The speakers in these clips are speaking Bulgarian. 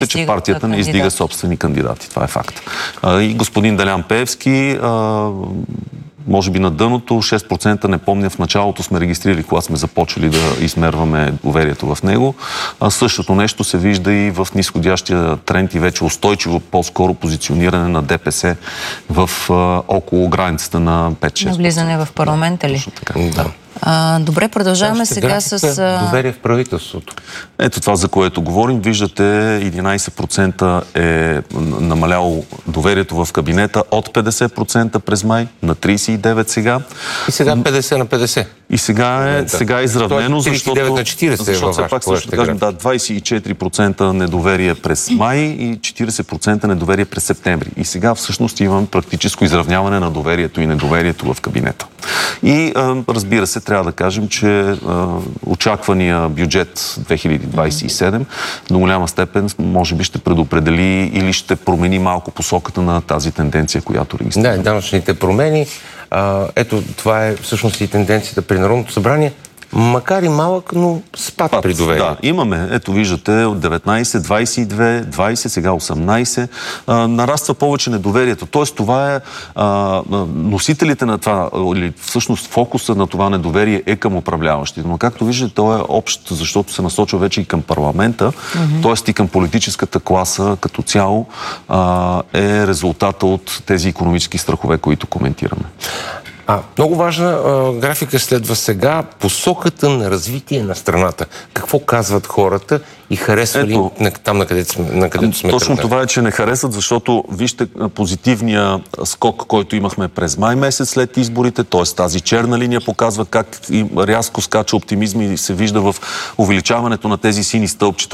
че партията не издига собствени кандидати. Това е факт. И господин Делян Пеевски, може би на дъното, 6% не помня, в началото сме регистрирали, когато сме започали да измерваме доверието в него. Същото нещо се вижда и в нисходящия тренд и вече устойчиво по-скоро позициониране на ДПС в около границата на 5-6%. На влизане в парламента ли? Така, да. Добре, продължаваме сега с... доверие в правителството. Ето това, за което говорим. Виждате, 11% е намаляло доверието в кабинета от 50% през май на 39% сега. И сега 50 на 50. И сега е изравнено, защото 39 на 40 защото все пак също да кажем, 24% недоверие през май и 40% недоверие през септември. И сега всъщност имам практическо изравняване на доверието и недоверието в кабинета. И разбира се, трябва да кажем, че очаквания бюджет 2027 до голяма степен може би ще предопредели или ще промени малко посоката на тази тенденция, която регистрираме. Да, данъчните промени. Ето, това е всъщност и тенденцията при Народното събрание. Макар и малък, но спад при доверие. Да, имаме. Ето виждате, от 19, 22, 20, сега 18. Нараства повече недоверието. Тоест това е носителите на това, или всъщност фокуса на това недоверие е към управляващите. Но както виждате, то е общ, защото се насочва вече и към парламента, т.е. и към политическата класа като цяло е резултата от тези икономически страхове, които коментираме. Много важна графика следва сега посоката на развитие на страната. Какво казват хората и харесва ли там, на където сме Точно това е, че не харесват, защото вижте позитивния скок, който имахме през май месец след изборите, т.е. тази черна линия показва как рязко скача оптимизм и се вижда в увеличаването на тези сини стълбчета,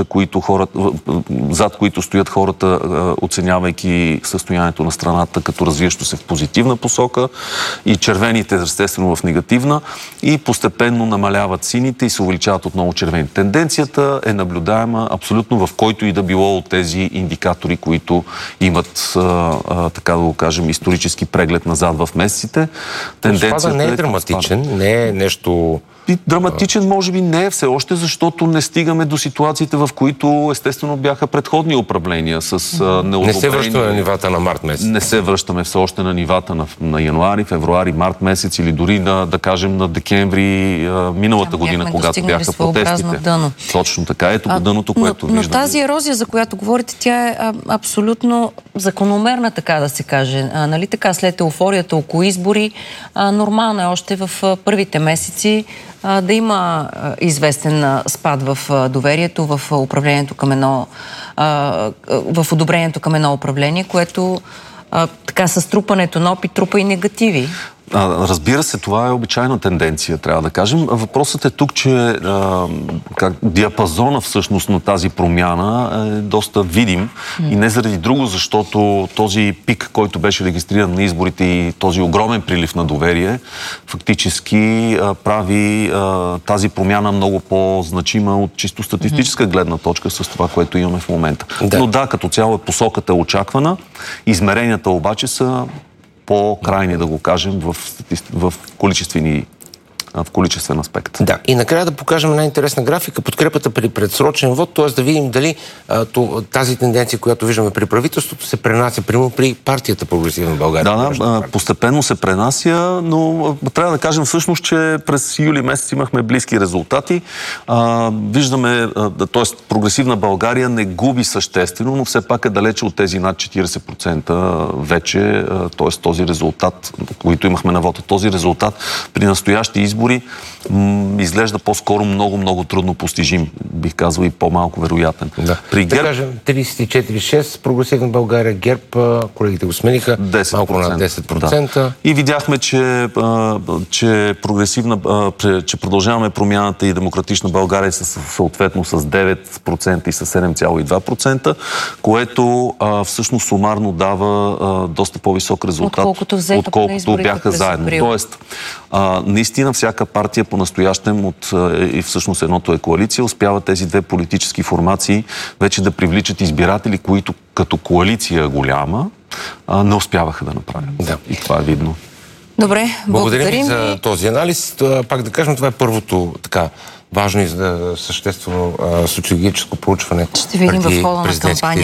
зад които стоят хората, оценявайки състоянието на страната като развиващо се в позитивна посока, и червените естествено в негативна, и постепенно намаляват сините и се увеличават отново червените. Тенденцията е наблюдаема абсолютно в който и да било от тези индикатори, които имат, така да го кажем, исторически преглед назад в месеците. Спада не е драматичен, не е нещо... Драматичен може би не е все още, защото не стигаме до ситуациите, в които естествено бяха предходни управления с неодобрение. Не се връщаме на нивата на март месец. Не се връщаме все още на нивата на януари, февруари, март месец или дори да кажем на декември миналата година, когато бяха протестите. Дъно. Точно така. Ето дъното, което виждаме. Но тази ерозия, за която говорите, тя е абсолютно закономерна, така да се каже. Нали така, след еуфорията около избори, нормално е още в първите месеци да има известен спад в доверието, в управлението към в одобрението към едно управление, което така с трупането на опит трупа и негативи. Разбира се, това е обичайна тенденция, трябва да кажем. Въпросът е тук, че диапазона всъщност на тази промяна е доста видим и не заради друго, защото този пик, който беше регистриран на изборите и този огромен прилив на доверие, фактически прави тази промяна много по-значима от чисто статистическа гледна точка с това, което имаме в момента. Да. Но да, като цяло посоката е очаквана, измеренията обаче са по-крайни, да го кажем, в количествен аспект. Да, и накрая да покажем една интересна графика, подкрепата при предсрочен вод, т.е. да видим дали тази тенденция, която виждаме при правителството, се пренася примерно при партията Прогресивна България. Да, постепенно се пренася, но трябва да кажем всъщност, че през юли месец имахме близки резултати. Виждаме, т.е. Прогресивна България не губи съществено, но все пак е далече от тези над 40% вече, т.е. този резултат, който имахме на вода. Този резултат при настоящи избори изглежда по-скоро много трудно постижим, бих казал, и по-малко вероятен. Да. При ГЕРБ... Да кажем, 34,6, Прогресивна България, ГЕРБ, колегите го смениха, 10%. Малко над 10%. Да. И видяхме, че продължаваме промяната и Демократична България съответно с 9% и с 7,2%, което всъщност сумарно дава доста по-висок резултат, отколкото бяха заедно. Тоест, наистина всяка партия по-настоящем и всъщност едното е коалиция, успява тези две политически формации вече да привличат избиратели, които като коалиция голяма не успяваха да направят. Да. И това е видно. Добре, благодарим за този анализ. Пак да кажем, това е първото така важно и съществено социологическо проучване. Ще видим в хода на кампания.